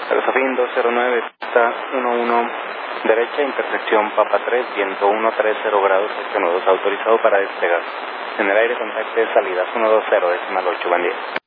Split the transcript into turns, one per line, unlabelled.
Aerosafin 209, pista 11, derecha, intersección Papa 3, viento 130 grados, sección 2, autorizado para despegar. En el aire, contacte de salida 120, decimal 8, buen día.